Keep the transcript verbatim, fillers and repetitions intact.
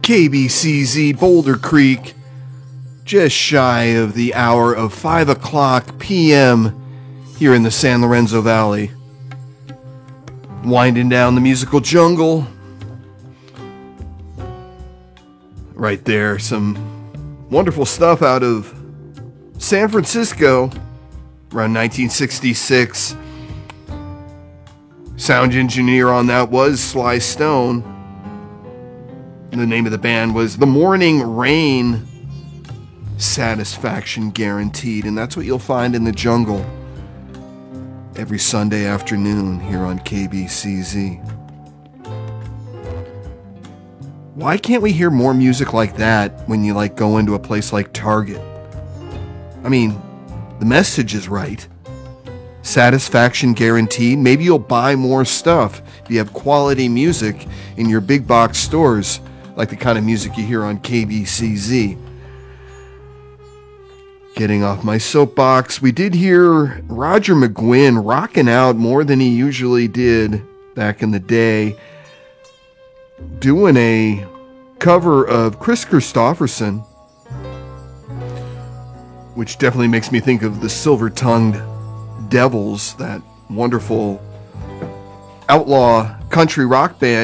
K B C Z Boulder Creek, just shy of the hour of five o'clock p.m. here in the San Lorenzo Valley. Winding down the musical jungle. Right there, some wonderful stuff out of San Francisco around nineteen sixty-six. Sound engineer on that was Sly Stone. The name of the band was The Morning Rain. Satisfaction Guaranteed. And that's what you'll find in the jungle every Sunday afternoon here on K B C Z. Why can't we hear more music like that when you like go into a place like Target? I mean, the message is right. Satisfaction guaranteed. Maybe you'll buy more stuff if you have quality music in your big box stores, like the kind of music you hear on K B C Z. Getting off my soapbox, we did hear Roger McGuinn rocking out more than he usually did back in the day, doing a cover of Chris Christopherson, which definitely makes me think of the Silver-Tongued Devils, that wonderful outlaw country rock band